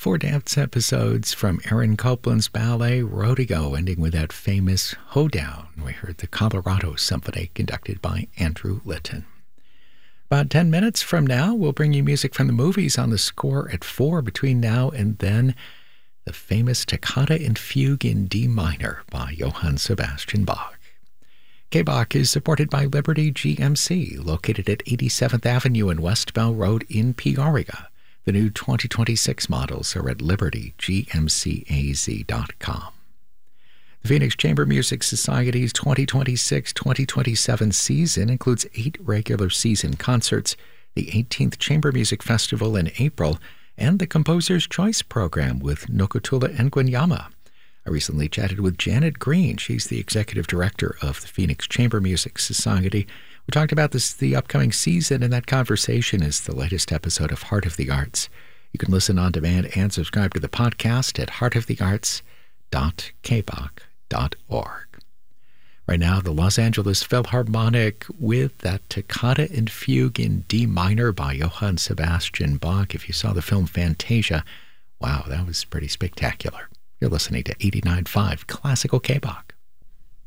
Four dance episodes from Aaron Copland's ballet Rodeo, ending with that famous hoedown. We heard the Colorado Symphony conducted by Andrew Litton. About 10 minutes from now, we'll bring you music from the movies on the score at 4. Between now and then, the famous Toccata and Fugue in D minor by Johann Sebastian Bach. K-Bach is supported by Liberty GMC, located at 87th Avenue and West Bell Road in Peoria. The new 2026 models are at libertygmcaz.com. The Phoenix Chamber Music Society's 2026-2027 season includes 8 regular season concerts, the 18th Chamber Music Festival in April, and the Composer's Choice Program with Nokutula Ngwenyama. I recently chatted with Janet Green. She's the executive director of the Phoenix Chamber Music Society. We talked about the upcoming season, and that conversation is the latest episode of Heart of the Arts. You can listen on demand and subscribe to the podcast at heartofthearts.kbach.org. Right now, the Los Angeles Philharmonic with that Toccata and Fugue in D minor by Johann Sebastian Bach. If you saw the film Fantasia, wow, that was pretty spectacular. You're listening to 89.5 Classical K-Bach.